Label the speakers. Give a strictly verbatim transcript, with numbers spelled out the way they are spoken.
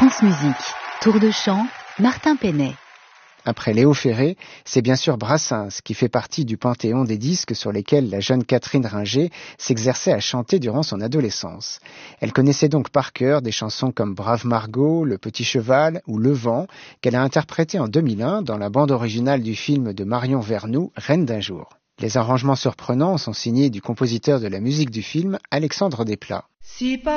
Speaker 1: France Musique, Tour de chant, Martin Penet.
Speaker 2: Après Léo Ferré, c'est bien sûr Brassens qui fait partie du panthéon des disques sur lesquels la jeune Catherine Ringer s'exerçait à chanter durant son adolescence. Elle connaissait donc par cœur des chansons comme Brave Margot, Le Petit Cheval ou Le Vent, qu'elle a interprétées en deux mille un dans la bande originale du film de Marion Vernou, Reine d'un jour. Les arrangements surprenants sont signés du compositeur de la musique du film, Alexandre Desplat. Si